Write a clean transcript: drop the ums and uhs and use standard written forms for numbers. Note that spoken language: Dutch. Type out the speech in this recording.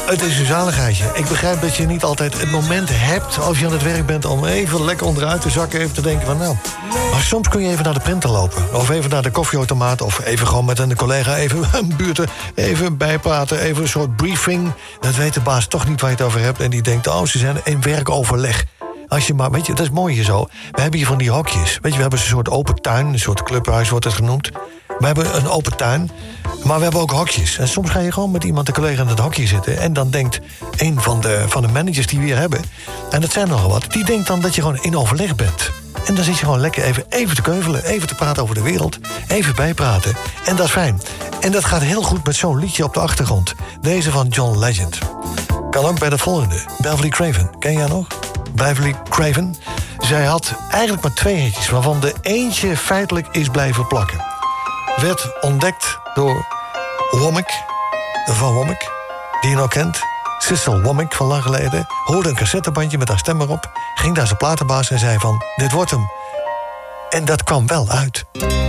Het is een zaligheidje. Ik begrijp dat je niet altijd het moment hebt als je aan het werk bent om even lekker onderuit te zakken, even te denken van nou. Maar soms kun je even naar de printer lopen. Of even naar de koffieautomaat. Of even gewoon met een collega even een buurten. Even bijpraten. Even een soort briefing. Dat weet de baas toch niet waar je het over hebt. En die denkt, oh, ze zijn in werkoverleg. Als je maar, weet je, dat is mooi hier zo. We hebben hier van die hokjes. Weet je, we hebben een soort open tuin. Een soort clubhuis wordt het genoemd. We hebben een open tuin. Maar we hebben ook hokjes. En soms ga je gewoon met iemand, een collega, in het hokje zitten. En dan denkt een van de managers die we hier hebben, en dat zijn nogal wat, die denkt dan dat je gewoon in overleg bent. En dan zit je gewoon lekker even te keuvelen, even te praten over de wereld, even bijpraten. En dat is fijn. En dat gaat heel goed met zo'n liedje op de achtergrond. Deze van John Legend. Kan ook bij de volgende. Beverly Craven. Ken jij nog? Beverly Craven. Zij had eigenlijk maar 2 hitjes, waarvan de eentje feitelijk is blijven plakken. Werd ontdekt door Womack, van Womack, die je nou kent. Cecil Womack van lang geleden. Hoorde een cassettebandje met haar stem erop. Ging naar zijn platenbaas en zei van, dit wordt hem. En dat kwam wel uit.